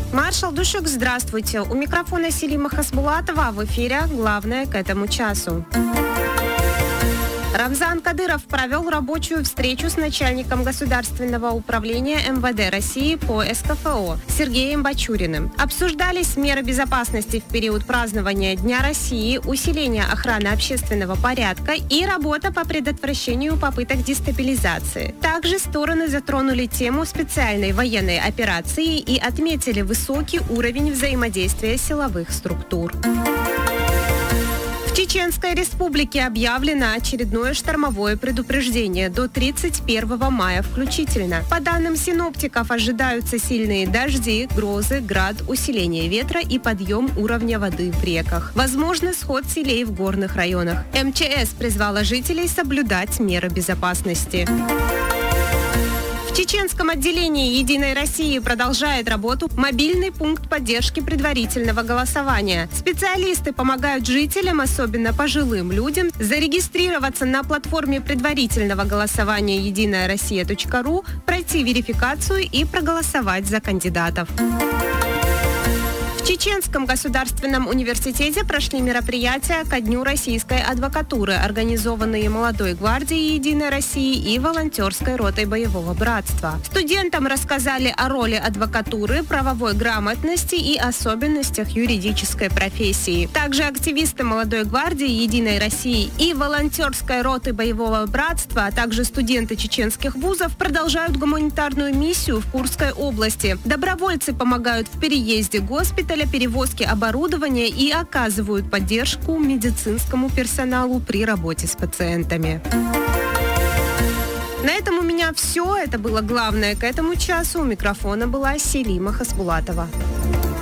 Маршал Душук, здравствуйте. У микрофона Селима Хасбулатова. В эфире главное к этому часу. Рамзан Кадыров провел рабочую встречу с начальником Государственного управления МВД России по СКФО Сергеем Бачуриным. Обсуждались меры безопасности в период празднования Дня России, усиление охраны общественного порядка и работа по предотвращению попыток дестабилизации. Также стороны затронули тему специальной военной операции и отметили высокий уровень взаимодействия силовых структур. В Чеченской Республике объявлено очередное штормовое предупреждение до 31 мая включительно. По данным синоптиков, ожидаются сильные дожди, грозы, град, усиление ветра и подъем уровня воды в реках. Возможный сход селей в горных районах. МЧС призвала жителей соблюдать меры безопасности. В чеченском отделении «Единой России» продолжает работу мобильный пункт поддержки предварительного голосования. Специалисты помогают жителям, особенно пожилым людям, зарегистрироваться на платформе предварительного голосования единая-россия.ру, пройти верификацию и проголосовать за кандидатов. В Чеченском государственном университете прошли мероприятия ко Дню российской адвокатуры, организованные Молодой гвардией «Единой России» и волонтерской ротой боевого братства. Студентам рассказали о роли адвокатуры, правовой грамотности и особенностях юридической профессии. Также активисты Молодой гвардии «Единой России» и волонтерской роты боевого братства, а также студенты чеченских вузов продолжают гуманитарную миссию в Курской области. Добровольцы помогают в переезде госпиталя, перевозки оборудования и оказывают поддержку медицинскому персоналу при работе с пациентами. На этом у меня все. Это было главное к этому часу. У микрофона была Селима Хасбулатова.